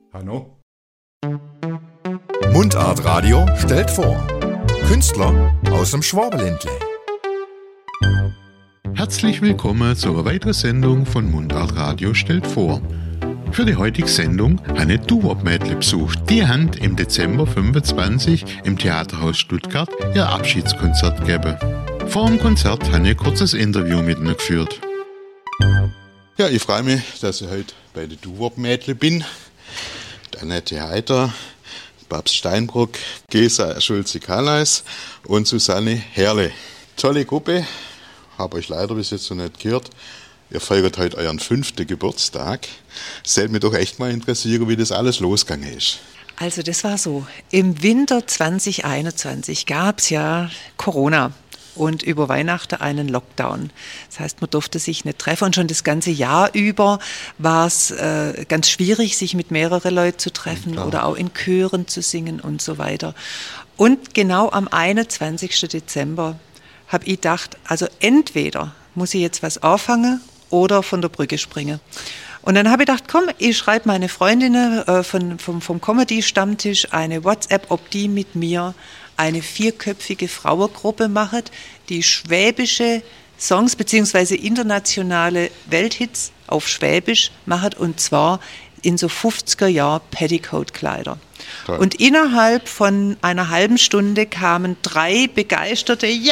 Hanno? Mundart Radio stellt vor. Künstler aus dem Schwabenländle. Herzlich willkommen zu einer weiteren Sendung von Mundart Radio stellt vor. Für die heutige Sendung habe ich Doo-Wop-Mädle besucht. Die haben im Dezember 25 im Theaterhaus Stuttgart ihr Abschiedskonzert gegeben. Vor dem Konzert habe ich ein kurzes Interview mit ihnen geführt. Ja, ich freue mich, dass ich heute bei den Doo-Wop-Mädle bin. Annette Heiter, Babs Steinbruck, Gesa Schulze-Kalleis und Susanne Herle. Tolle Gruppe, habe euch leider bis jetzt noch nicht gehört. Ihr feiert heute euren 5. Geburtstag. Es sollte mich doch echt mal interessieren, wie das alles losgegangen ist. Also das war so, im Winter 2021 gab es ja Corona und über Weihnachten einen Lockdown. Das heißt, man durfte sich nicht treffen und schon das ganze Jahr über war es ganz schwierig, sich mit mehreren Leuten zu treffen oder auch in Chören zu singen und so weiter. Und genau am 21. Dezember habe ich gedacht, also entweder muss ich jetzt was auffangen oder von der Brücke springen. Und dann habe ich gedacht, komm, ich schreibe meine Freundinnen vom Comedy-Stammtisch eine WhatsApp, ob die mit mir eine 4-köpfige Frauengruppe machen, die schwäbische Songs bzw. internationale Welthits auf Schwäbisch macht, und zwar in so 50er Jahr Petticoat-Kleider. Toll. Und innerhalb von einer halben Stunde kamen 3 begeisterte Ja,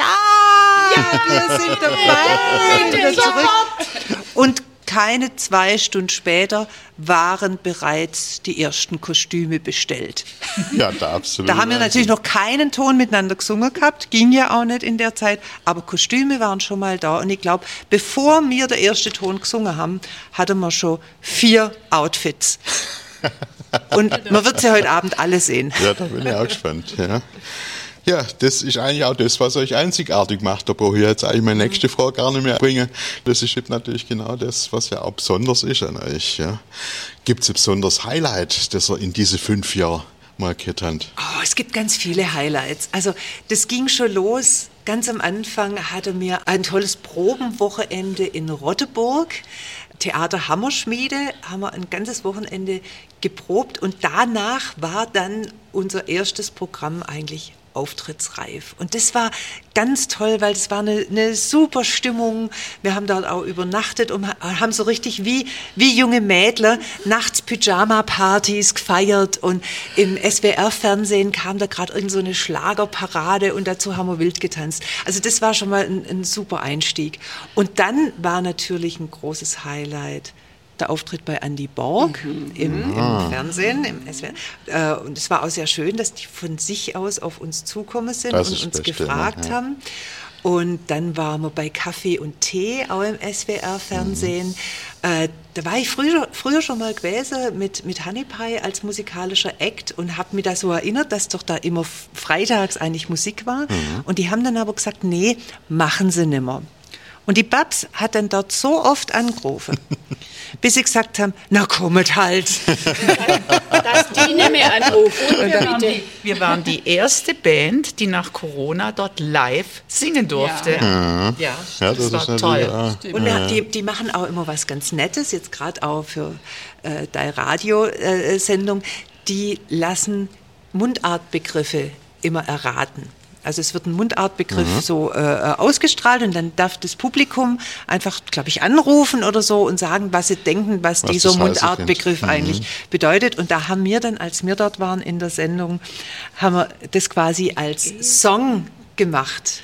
wir sind dabei, wieder zurück. Und keine 2 Stunden später waren bereits die ersten Kostüme bestellt. Ja, da absolut. Da haben wir natürlich noch keinen Ton miteinander gesungen gehabt, ging ja auch nicht in der Zeit, aber Kostüme waren schon mal da. Und ich glaube, bevor wir den ersten Ton gesungen haben, hatten wir schon 4 Outfits. Und man wird sie heute Abend alle sehen. Ja, da bin ich auch gespannt. Ja, das ist eigentlich auch das, was euch einzigartig macht. Da brauche ich jetzt eigentlich meine nächste Frage gar nicht mehr bringen. Das ist eben natürlich genau das, was ja auch besonders ist an euch. Ja. Gibt es ein besonderes Highlight, das ihr in diese 5 Jahren markiert habt? Oh, es gibt ganz viele Highlights. Also das ging schon los. Ganz am Anfang hatten wir ein tolles Probenwochenende in Rotteburg. Theater Hammerschmiede, haben wir ein ganzes Wochenende geprobt. Und danach war dann unser erstes Programm eigentlich auftrittsreif. Und das war ganz toll, weil es war eine super Stimmung. Wir haben dort auch übernachtet und haben so richtig wie junge Mädler nachts Pyjama-Partys gefeiert. Und im SWR-Fernsehen kam da gerade irgend so eine Schlagerparade und dazu haben wir wild getanzt. Also das war schon mal ein super Einstieg. Und dann war natürlich ein großes Highlight der Auftritt bei Andy Borg im Fernsehen, im SWR. Und es war auch sehr schön, dass die von sich aus auf uns zukommen sind und uns gefragt haben. Und dann waren wir bei Kaffee und Tee, auch im SWR-Fernsehen. Da war ich früher schon mal gewesen mit Honeypie als musikalischer Act und habe mich da so erinnert, dass doch da immer freitags eigentlich Musik war. Und die haben dann aber gesagt, nee, machen sie nimmer. Und die Babs hat dann dort so oft angerufen, bis sie gesagt haben, na kommet halt. Dass die nicht mehr anrufen. Wir waren die erste Band, die nach Corona dort live singen durfte. Ja, das war toll. Und die machen auch immer was ganz Nettes, jetzt gerade auch für deine Radiosendung. Die lassen Mundartbegriffe immer erraten. Also es wird ein Mundartbegriff so ausgestrahlt und dann darf das Publikum einfach, glaube ich, anrufen oder so und sagen, was sie denken, was dieser Mundartbegriff eigentlich bedeutet. Und da haben wir dann, als wir dort waren in der Sendung, haben wir das quasi als Song gemacht,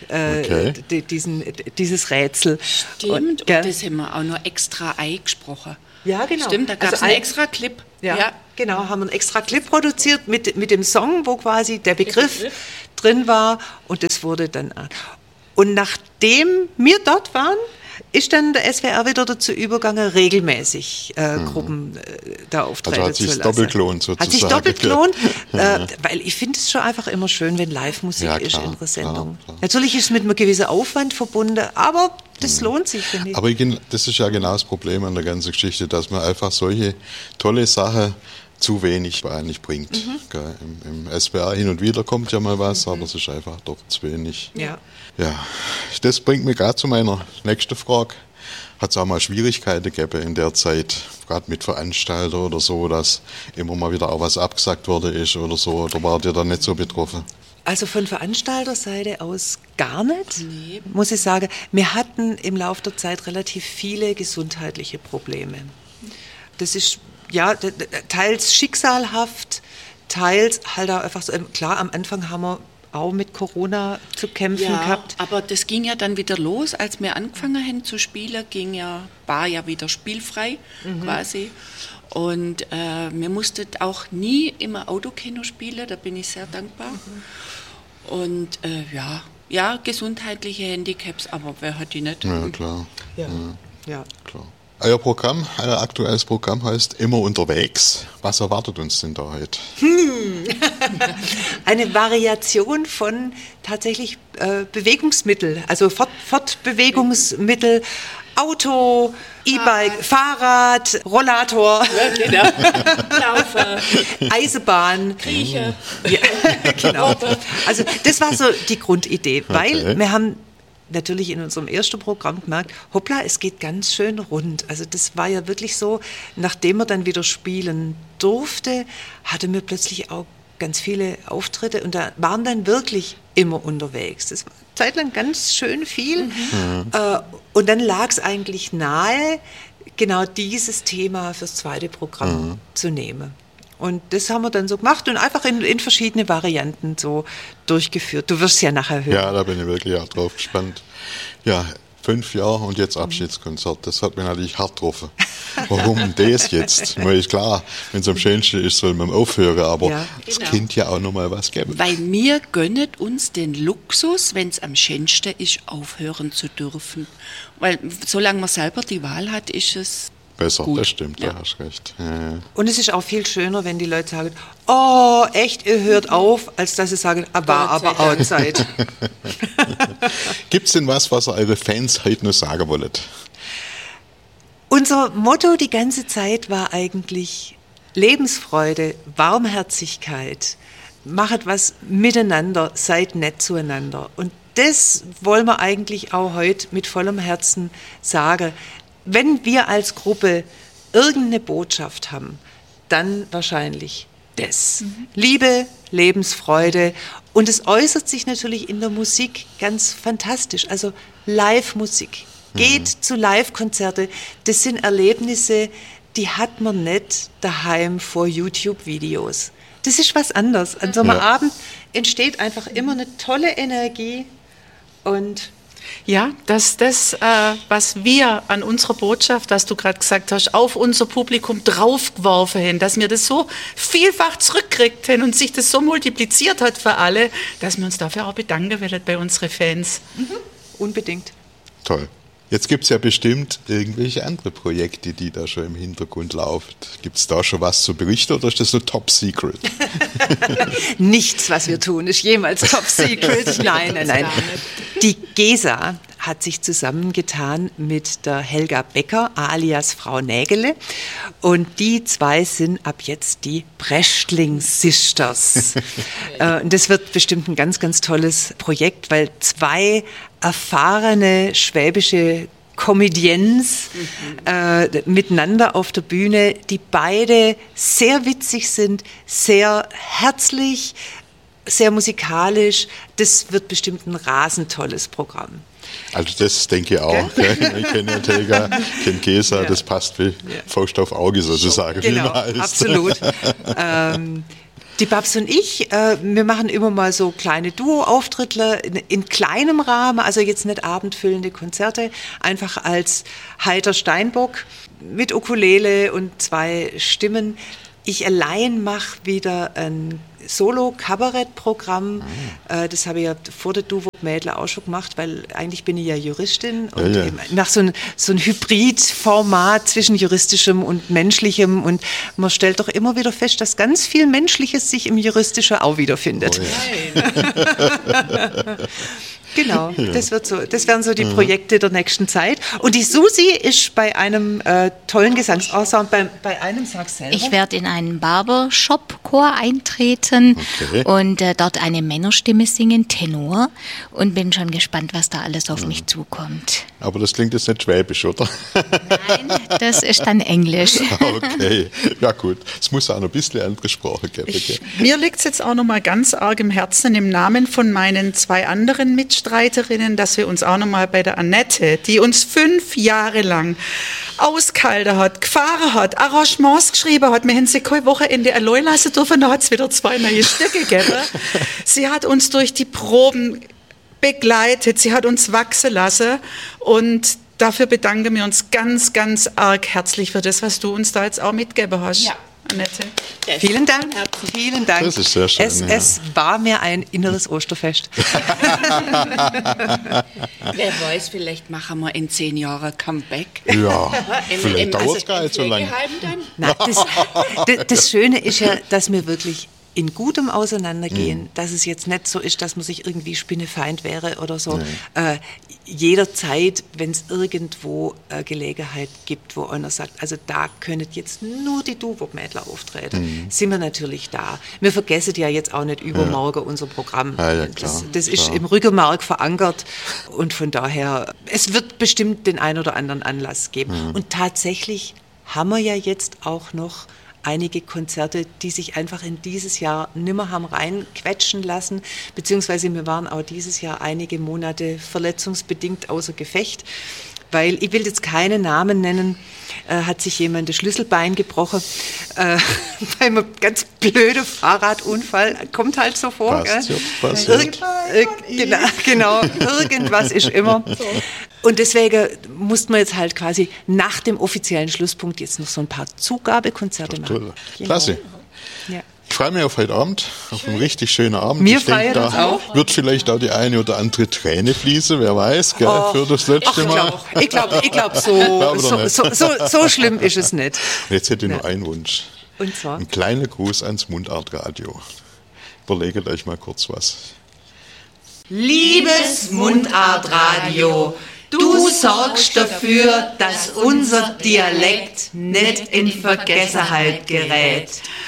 dieses Rätsel. Stimmt, und das haben wir auch noch extra eingesprochen. Ja, genau. Stimmt, da gab es einen extra Clip. Ja, genau, haben einen extra Clip produziert mit dem Song, wo quasi der Begriff drin war, und das wurde dann. Und nachdem wir dort waren, ist dann der SWR wieder dazu übergegangen, regelmäßig Gruppen da auftreten also zu lassen. Hat sich doppelt gelohnt sozusagen. Hat sich doppelt gelohnt, weil ich finde es schon einfach immer schön, wenn Live-Musik ist in der Sendung. Klar. Natürlich ist es mit einem gewissen Aufwand verbunden, aber das lohnt sich, finde ich. Aber das ist ja genau das Problem an der ganzen Geschichte, dass man einfach solche tolle Sachen zu wenig eigentlich bringt. Im SWR hin und wieder kommt ja mal was, aber es ist einfach doch zu wenig. Ja. Ja, das bringt mich gerade zu meiner nächsten Frage. Hat es auch mal Schwierigkeiten gegeben in der Zeit, gerade mit Veranstaltern oder so, dass immer mal wieder auch was abgesagt worden ist oder so, oder wart ihr da nicht so betroffen? Also von Veranstalterseite aus gar nicht, muss ich sagen. Wir hatten im Laufe der Zeit relativ viele gesundheitliche Probleme. Das ist ja teils schicksalhaft, teils halt auch einfach so. Klar, am Anfang haben wir auch mit Corona zu kämpfen gehabt. Aber das ging ja dann wieder los, als wir angefangen haben zu spielen, war ja wieder spielfrei quasi. Und wir mussten auch nie immer Autokino spielen, da bin ich sehr dankbar. Und gesundheitliche Handicaps, aber wer hat die nicht? Ja, klar. Ja. Klar. Euer Programm, euer aktuelles Programm heißt Immer unterwegs. Was erwartet uns denn da heute? Eine Variation von tatsächlich Bewegungsmittel, also Fortbewegungsmittel, Auto, E-Bike, Fahrrad, Rollator, Laufe, Eisenbahn, Grieche. Ja, genau. Also das war so die Grundidee, weil wir haben natürlich in unserem ersten Programm gemerkt, hoppla, es geht ganz schön rund. Also das war ja wirklich so, nachdem wir dann wieder spielen durfte, hatten wir plötzlich auch ganz viele Auftritte und da waren dann wirklich immer unterwegs. Das war eine Zeit lang ganz schön viel. Und dann lag es eigentlich nahe, genau dieses Thema fürs zweite Programm zu nehmen. Und das haben wir dann so gemacht und einfach in verschiedene Varianten so durchgeführt. Du wirst es ja nachher hören. Ja, da bin ich wirklich auch drauf gespannt. Ja, 5 Jahre und jetzt Abschiedskonzert. Das hat mich natürlich hart getroffen. Warum das jetzt? Mir ist klar, wenn es am schönsten ist, soll man aufhören, aber es könnte ja auch noch mal was geben. Weil wir gönnen uns den Luxus, wenn es am schönsten ist, aufhören zu dürfen. Weil solange man selber die Wahl hat, ist es besser, gut. Das stimmt, da hast recht. Ja. Und es ist auch viel schöner, wenn die Leute sagen, oh, echt, ihr hört auf, als dass sie sagen, war aber auch Zeit. Gibt es denn was ihr eure Fans heute noch sagen wollt? Unser Motto die ganze Zeit war eigentlich Lebensfreude, Warmherzigkeit, machet was miteinander, seid nett zueinander. Und das wollen wir eigentlich auch heute mit vollem Herzen sagen. Wenn wir als Gruppe irgendeine Botschaft haben, dann wahrscheinlich das. Liebe, Lebensfreude und es äußert sich natürlich in der Musik ganz fantastisch. Also Live-Musik. Geht zu Live-Konzerte. Das sind Erlebnisse, die hat man nicht daheim vor YouTube-Videos. Das ist was anderes. An so einem Abend entsteht einfach immer eine tolle Energie und ja, dass das, was wir an unserer Botschaft, was du gerade gesagt hast, auf unser Publikum draufgeworfen haben, dass wir das so vielfach zurückgekriegt haben und sich das so multipliziert hat für alle, dass wir uns dafür auch bedanken wollen bei unseren Fans. Unbedingt. Toll. Jetzt gibt es ja bestimmt irgendwelche andere Projekte, die da schon im Hintergrund laufen. Gibt es da schon was zu berichten oder ist das so top secret? Nichts, was wir tun, ist jemals top secret. Nein. Die GESA hat sich zusammengetan mit der Helga Becker, alias Frau Nägele. Und die zwei sind ab jetzt die Brechtling-Sisters. Das wird bestimmt ein ganz, ganz tolles Projekt, weil zwei erfahrene schwäbische Comedians miteinander auf der Bühne, die beide sehr witzig sind, sehr herzlich, sehr musikalisch. Das wird bestimmt ein rasend tolles Programm. Also das denke ich auch. Ja? Ich kenne ja Helga, kenne GESA, das passt wie Faust auf Auge sozusagen. Genau, absolut. Die Babs und ich, wir machen immer mal so kleine Duo-Auftritte in kleinem Rahmen, also jetzt nicht abendfüllende Konzerte, einfach als Heiter Steinbock mit Ukulele und 2 Stimmen. Ich allein mache wieder ein Solo-Kabarett-Programm. Das habe ich ja vor der Duo-Mädler auch schon gemacht, weil eigentlich bin ich ja Juristin und ich mache so ein Hybrid-Format zwischen juristischem und menschlichem und man stellt doch immer wieder fest, dass ganz viel Menschliches sich im Juristischen auch wiederfindet. Oh ja. Genau, das werden so die Projekte der nächsten Zeit. Und die Susi ist bei einem tollen Gesangsensemble, bei einem, sag's selber. Ich werde in einen Barbershop Kinderchor eintreten Okay. und dort eine Männerstimme singen, Tenor. Und bin schon gespannt, was da alles auf mich zukommt. Aber das klingt jetzt nicht schwäbisch, oder? Nein, das ist dann Englisch. Okay, ja gut. Es muss auch noch ein bisschen andere Sprache geben. Gell? Mir liegt es jetzt auch noch mal ganz arg im Herzen, im Namen von meinen 2 anderen Mitstreiterinnen, dass wir uns auch noch mal bei der Annette, die uns 5 Jahre lang ausgehalten hat, gefahren hat, Arrangements geschrieben hat, wir haben sie kein Wochenende allein lassen dürfen, da hat es wieder 2 neue Stücke gegeben. Sie hat uns durch die Proben begleitet, sie hat uns wachsen lassen und dafür bedanken wir uns ganz, ganz arg herzlich für das, was du uns da jetzt auch mitgegeben hast, Ja. Annette. Vielen Dank, vielen Dank. Das ist sehr schön, Es war mir ein inneres Osterfest. Wer weiß, vielleicht machen wir in 10 Jahren Comeback. Ja, vielleicht dauert es gar nicht so lange. Na, das Schöne ist ja, dass wir wirklich in gutem Auseinandergehen, dass es jetzt nicht so ist, dass man sich irgendwie spinnefeind wäre oder so. Jederzeit, wenn es irgendwo Gelegenheit gibt, wo einer sagt, also da können jetzt nur die Doo-Wop-Mädler auftreten, sind wir natürlich da. Wir vergessen ja jetzt auch nicht übermorgen unser Programm. Ja, klar, Das ist klar. im Rückenmark verankert und von daher, es wird bestimmt den ein oder anderen Anlass geben. Und tatsächlich haben wir ja jetzt auch noch einige Konzerte, die sich einfach in dieses Jahr nimmer haben reinquetschen lassen, beziehungsweise wir waren auch dieses Jahr einige Monate verletzungsbedingt außer Gefecht, weil, ich will jetzt keine Namen nennen, hat sich jemand das Schlüsselbein gebrochen, bei einem ganz blöden Fahrradunfall, kommt halt so vor. Passiert. Genau, irgendwas ist immer. Und deswegen mussten wir jetzt halt quasi nach dem offiziellen Schlusspunkt jetzt noch so ein paar Zugabekonzerte machen. Toll. Genau. Klasse. Ja. Ich freue mich auf heute Abend, auf einen richtig schönen Abend. Wir Ich denke, freuen uns da auch. wird vielleicht auch die eine oder andere Träne fließen, wer weiß, gell, für das letzte Mal. Ich glaube, Glaube so schlimm ist es nicht. Und jetzt hätte ich noch einen Wunsch. Und zwar? Ein kleiner Gruß ans Mundartradio. Überlegt euch mal kurz was. Liebes Mundartradio, du sorgst dafür, dass unser Dialekt nicht in Vergessenheit gerät.